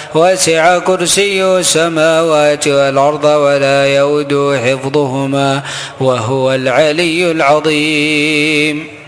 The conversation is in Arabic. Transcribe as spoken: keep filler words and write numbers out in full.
وسع كرسيه السماوات والأرض ولا يؤوده حفظهما وهو العلي العظيم.